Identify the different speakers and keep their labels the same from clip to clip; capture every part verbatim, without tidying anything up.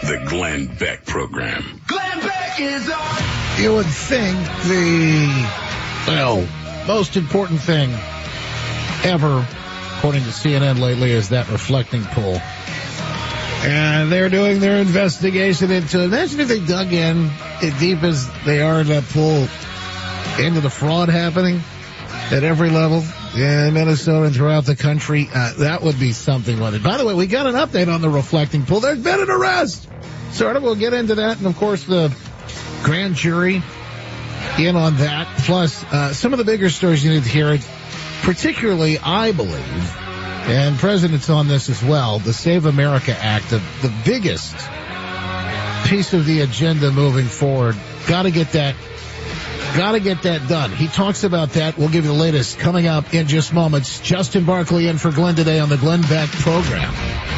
Speaker 1: The Glenn Beck Program.
Speaker 2: Glenn Beck is on.
Speaker 3: You would think the, well, most important thing ever, according to C N N lately, is that reflecting pool. And they're doing their investigation into it. Imagine if they dug in as deep as they are in that pool into the fraud happening at every level in Minnesota and throughout the country. Uh, that would be something. By the way, we got an update on the reflecting pool. There's been an arrest. Sort of, we'll get into that. And, of course, the grand jury in on that. Plus, uh, some of the bigger stories you need to hear, particularly, I believe, and President's on this as well, the Save America Act, the, the biggest piece of the agenda moving forward. Got to get that Got to get that done. He talks about that. We'll give you the latest coming up in just moments. Justin Barkley in for Glenn today on the Glenn Beck Program.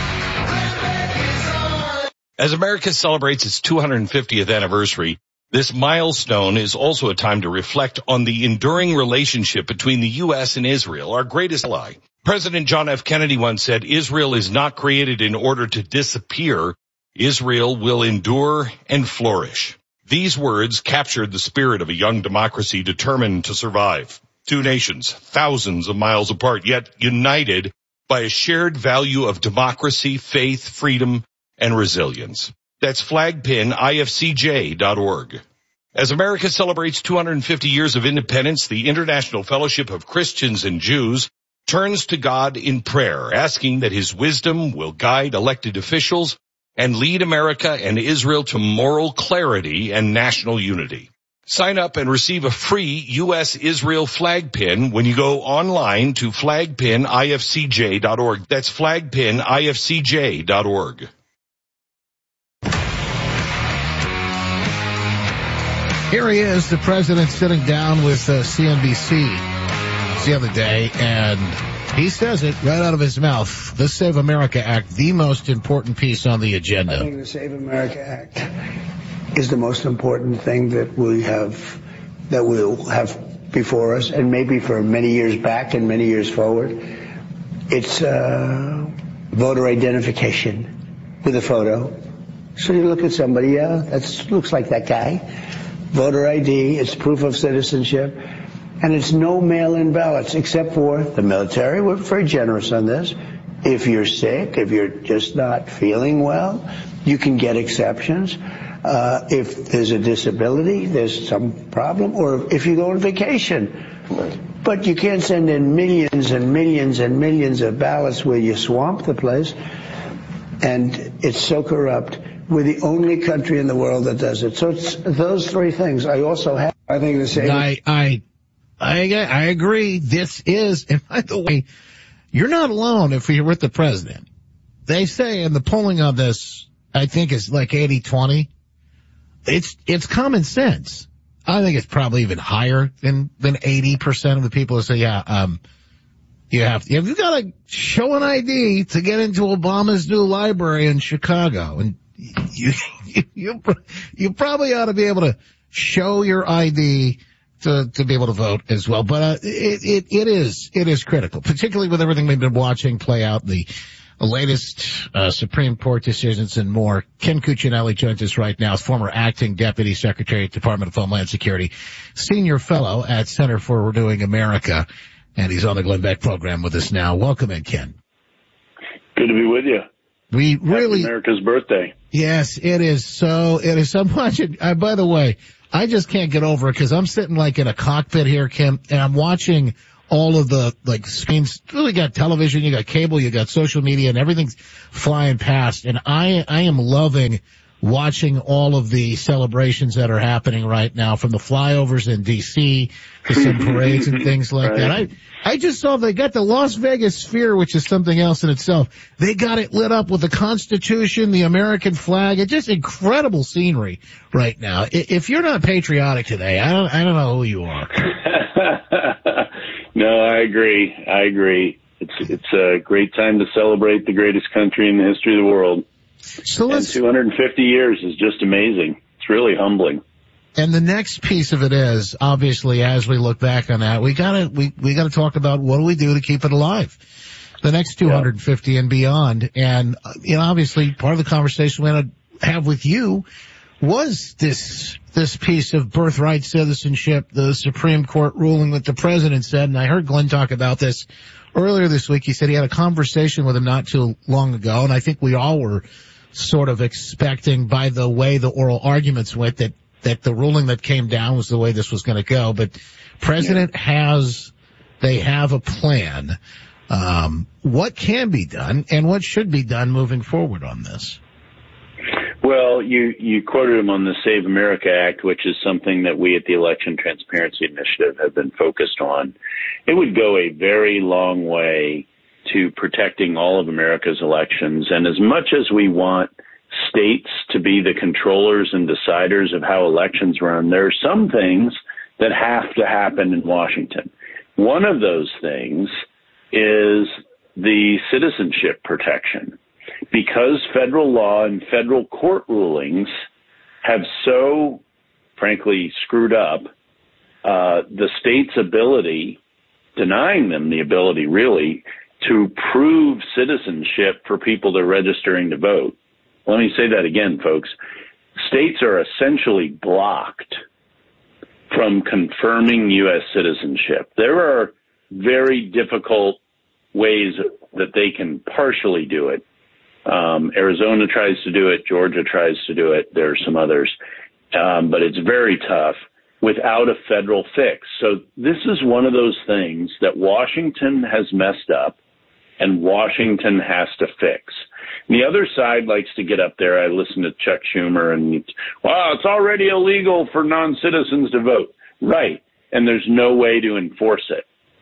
Speaker 4: As America celebrates its two hundred fiftieth anniversary, this milestone is also a time to reflect on the enduring relationship between the U S and Israel, our greatest ally. President John F. Kennedy once said, "Israel is not created in order to disappear. Israel will endure and flourish." These words captured the spirit of a young democracy determined to survive. Two nations, thousands of miles apart, yet united by a shared value of democracy, faith, freedom, and resilience. That's flag pin I F C J dot org. As America celebrates two hundred fifty years of independence, the International Fellowship of Christians and Jews turns to God in prayer, asking that his wisdom will guide elected officials and lead America and Israel to moral clarity and national unity. Sign up and receive a free U S Israel flag pin when you go online to flag pin I F C J dot org. That's flag pin I F C J dot org.
Speaker 3: Here he is, the president, sitting down with uh, C N B C the other day, and he says it right out of his mouth. The Save America Act, the most important piece on the agenda.
Speaker 5: I think the Save America Act is the most important thing that we have, that we'll have before us, and maybe for many years back and many years forward. It's uh, voter identification with a photo. So you look at somebody, yeah, that looks like that guy. Voter I D, it's proof of citizenship, and it's no mail-in ballots except for the military. We're very generous on this. If you're sick, if you're just not feeling well, you can get exceptions. Uh, if there's a disability, there's some problem, or if you go on vacation. But you can't send in millions and millions and millions of ballots where you swamp the place, and it's so corrupt. We're the only country in the world that does it. So it's those three things. I also have, I think the same.
Speaker 3: I, I, I, I agree. This is, and by the way, you're not alone if you're with the president. They say, and the polling on this, I think, is like eighty twenty. It's, it's common sense. I think it's probably even higher than, than eighty percent of the people who say, yeah, um, you have to, you've got to show an I D to get into Obama's new library in Chicago. And You, you, you, you probably ought to be able to show your I D to, to be able to vote as well. But, uh, it, it, it is, it is critical, particularly with everything we've been watching play out, the, the latest, uh, Supreme Court decisions and more. Ken Cuccinelli joins us right now, former acting deputy secretary at Department of Homeland Security, senior fellow at Center for Renewing America. And he's on the Glenn Beck program with us now. Welcome in, Ken.
Speaker 6: Good to be with you.
Speaker 3: We really,
Speaker 6: Happy America's birthday.
Speaker 3: Yes, it is so, it is so much. Uh, by the way, I just can't get over it because I'm sitting like in a cockpit here, Kim, and I'm watching all of the, like, screens. You got television, you got cable, you got social media, and everything's flying past. And I, I am loving watching all of the celebrations that are happening right now, from the flyovers in D C to some parades and things like
Speaker 6: right.
Speaker 3: that. I, I just saw they got the Las Vegas Sphere, which is something else in itself. They got it lit up with the Constitution, the American flag. It's just incredible scenery right now. If you're not patriotic today, I don't, I don't know who you are.
Speaker 6: No, I agree. I agree. It's, it's a great time to celebrate the greatest country in the history of the world.
Speaker 3: So let's,
Speaker 6: and two hundred fifty years is just amazing. It's really humbling.
Speaker 3: And the next piece of it is, obviously, as we look back on that, we gotta, we, we gotta talk about what do we do to keep it alive? The next two hundred fifty yeah. and beyond. And, you know, obviously, part of the conversation we had have with you was this this piece of birthright citizenship, the Supreme Court ruling that the president said, and I heard Glenn talk about this earlier this week. He said he had a conversation with him not too long ago, and I think we all were sort of expecting by the way the oral arguments went that, that the ruling that came down was the way this was going to go. But President yeah. has, they have a plan. Um, what can be done and what should be done moving forward on this?
Speaker 6: Well, you, you quoted him on the Save America Act, which is something that we at the Election Transparency Initiative have been focused on. It would go a very long way to protecting all of America's elections. And as much as we want states to be the controllers and deciders of how elections run, there are some things that have to happen in Washington. One of those things is the citizenship protection. Because federal law and federal court rulings have so, frankly, screwed up uh, the state's ability, denying them the ability, really, to prove citizenship for people that are registering to vote. Let me say that again, folks. States are essentially blocked from confirming U S citizenship. There are very difficult ways that they can partially do it. Um, Arizona tries to do it. Georgia tries to do it. There are some others. Um, but it's very tough without a federal fix. So this is one of those things that Washington has messed up and Washington has to fix. And the other side likes to get up there. I listen to Chuck Schumer and, well, it's already illegal for non-citizens to vote. Right. And there's no way to enforce it.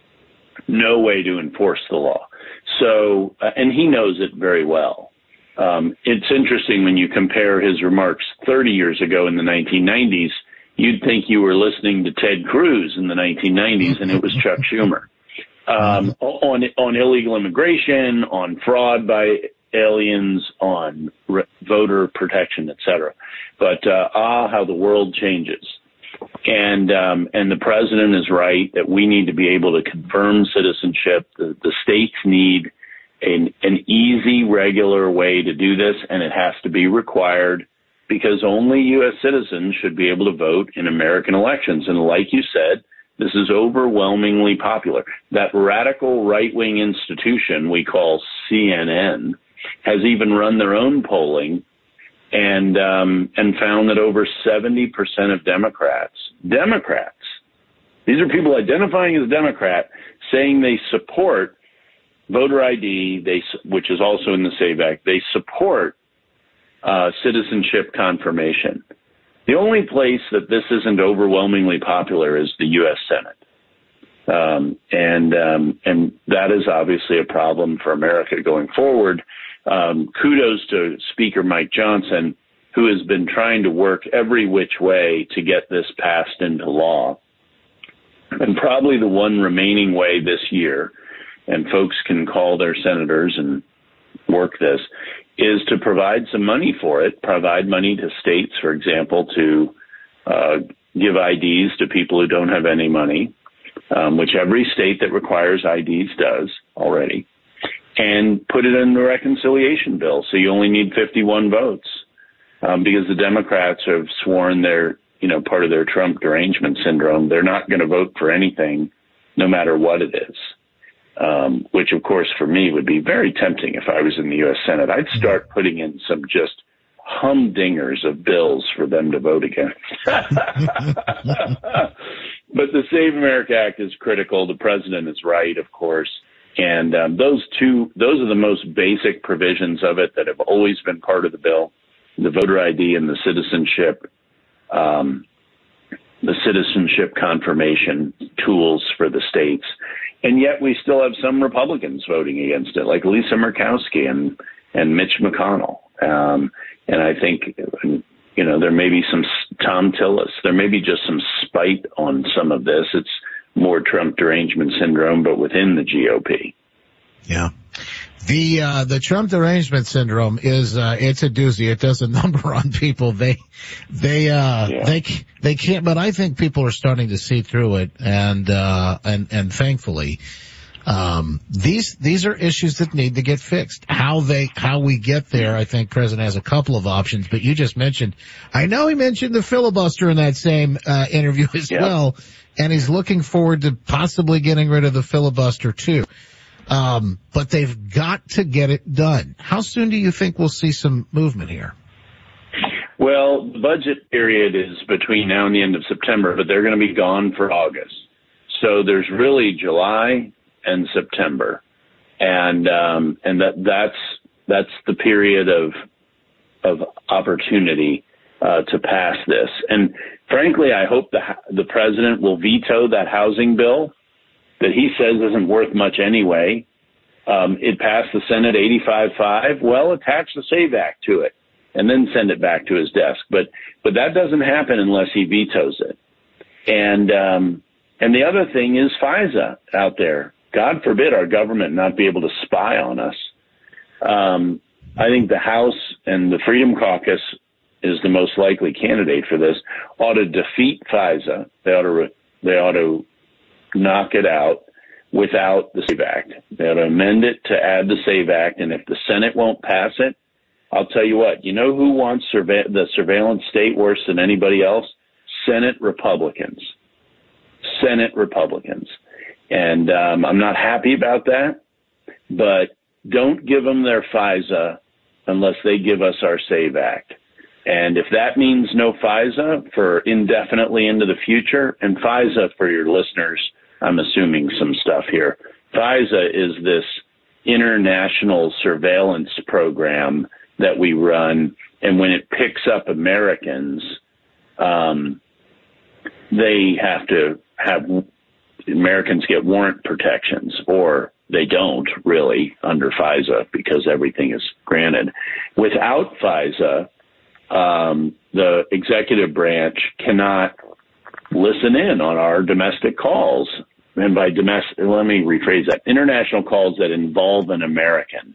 Speaker 6: No way to enforce the law. So, uh, and he knows it very well. Um, it's interesting when you compare his remarks thirty years ago in the nineteen nineties, you'd think you were listening to Ted Cruz in the nineteen nineties, and it was Chuck Schumer. Um, on, on illegal immigration, on fraud by aliens, on re- voter protection, et cetera. But, uh, ah, how the world changes. And, um, and the president is right that we need to be able to confirm citizenship. The, the states need an, an easy, regular way to do this, and it has to be required because only U S citizens should be able to vote in American elections. And like you said, this is overwhelmingly popular. That radical right-wing institution we call C N N has even run their own polling and um, and found that over seventy percent of Democrats, Democrats, these are people identifying as Democrat, saying they support voter I D, they which is also in the SAVE Act, they support uh, citizenship confirmation. The only place that this isn't overwhelmingly popular is the U S Senate. Um, and, um, and that is obviously a problem for America going forward. Um, kudos to Speaker Mike Johnson, who has been trying to work every which way to get this passed into law. And probably the one remaining way this year, and folks can call their senators and work this, is to provide some money for it, provide money to states, for example, to uh, give I Ds to people who don't have any money, um, which every state that requires I Ds does already, and put it in the reconciliation bill. So you only need fifty-one votes um, because the Democrats have sworn they're, you know, part of their Trump derangement syndrome. They're not going to vote for anything, no matter what it is. Um, which, of course, for me would be very tempting if I was in the U S Senate. I'd start putting in some just humdingers of bills for them to vote against. But the Save America Act is critical. The president is right, of course. And um, those two, those are the most basic provisions of it that have always been part of the bill, the voter I D and the citizenship um, the citizenship confirmation tools for the states. And yet we still have some Republicans voting against it, like Lisa Murkowski and, and Mitch McConnell. Um, and I think, you know, there may be some Tom Tillis. There may be just some spite on some of this. It's more Trump derangement syndrome, but within the G O P.
Speaker 3: Yeah. The, uh, the Trump derangement syndrome is, uh, it's a doozy. It does a number on people. They, they, uh, yeah. they, they can't, but I think people are starting to see through it and, uh, and, and thankfully, Um, these, these are issues that need to get fixed. How they, how we get there, I think President has a couple of options, but you just mentioned, I know he mentioned the filibuster in that same, uh, interview as
Speaker 6: yep.
Speaker 3: well, and he's looking forward to possibly getting rid of the filibuster too. Um, but they've got to get it done. How soon do you think we'll see some movement here?
Speaker 6: Well, the budget period is between now and the end of September, but they're going to be gone for August. So there's really July and September, and um, and that that's that's the period of of opportunity uh, to pass this. And frankly, I hope the the president will veto that housing bill that he says isn't worth much anyway. Um, it passed the Senate eighty-five five. Well, attach the SAVE Act to it and then send it back to his desk. But but that doesn't happen unless he vetoes it. And um, and the other thing is FISA out there. God forbid our government not be able to spy on us. Um, I think the House and the Freedom Caucus is the most likely candidate for this, ought to defeat FISA. They ought to, re- they ought to knock it out without the SAVE Act. They ought to amend it to add the SAVE Act, and if the Senate won't pass it, I'll tell you what, you know who wants surve- the surveillance state worse than anybody else? Senate Republicans. Senate Republicans. And um, I'm not happy about that, but don't give them their FISA unless they give us our SAVE Act. And if that means no FISA for indefinitely into the future, and FISA for your listeners, I'm assuming some stuff here. FISA is this international surveillance program that we run, and when it picks up Americans, um, they have to have Americans get warrant protections, or they don't really under FISA because everything is granted. Without FISA, um, the executive branch cannot listen in on our domestic calls. And by domestic, let me rephrase that, international calls that involve an American.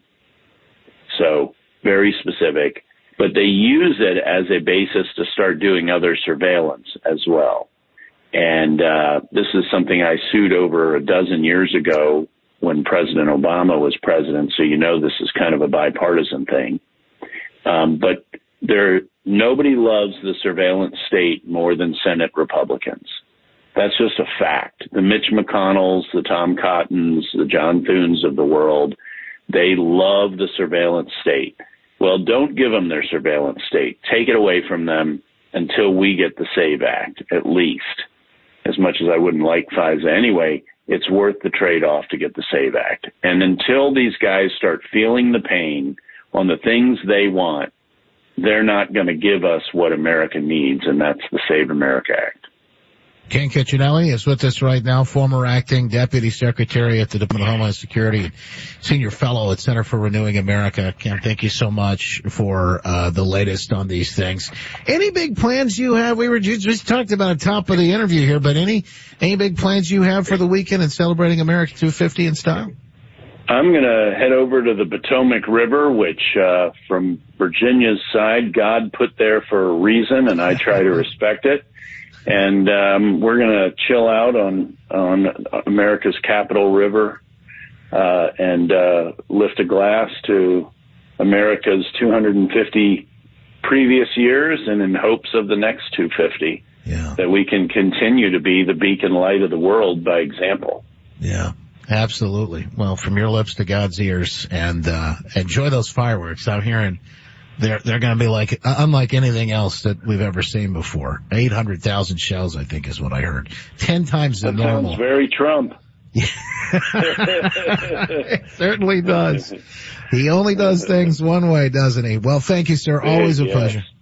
Speaker 6: So very specific, but they use it as a basis to start doing other surveillance as well. And uh, this is something I sued over a dozen years ago when President Obama was president. So, you know, this is kind of a bipartisan thing. Um, but there, nobody loves the surveillance state more than Senate Republicans. That's just a fact. The Mitch McConnells, the Tom Cottons, the John Thunes of the world, they love the surveillance state. Well, don't give them their surveillance state. Take it away from them until we get the SAVE Act, at least. As much as I wouldn't like FISA anyway, it's worth the trade-off to get the SAVE Act. And until these guys start feeling the pain on the things they want, they're not going to give us what America needs, and that's the Save America Act.
Speaker 3: Ken Cuccinelli is with us right now, former acting deputy secretary at the Department of Homeland Security, senior fellow at Center for Renewing America. Ken, thank you so much for uh the latest on these things. Any big plans you have? We were just, just talked about at the top of the interview here, but any any big plans you have for the weekend in celebrating America two fifty in style?
Speaker 6: I'm going to head over to the Potomac River, which uh from Virginia's side, God put there for a reason, and I try to respect it. And um, we're going to chill out on on America's Capital River uh, and uh, lift a glass to America's two hundred fifty previous years, and in hopes of the next two hundred fifty, yeah. that we can continue to be the beacon light of the world by example.
Speaker 3: Yeah, absolutely. Well, from your lips to God's ears, and uh, enjoy those fireworks out here in. They're, they're going to be like, unlike anything else that we've ever seen before. eight hundred thousand shells, I think, is what I heard. Ten times the
Speaker 6: that
Speaker 3: normal.
Speaker 6: Sounds very Trump.
Speaker 3: It certainly does. He only does things one way, doesn't he? Well, thank you, sir. Always a
Speaker 6: yes.
Speaker 3: pleasure.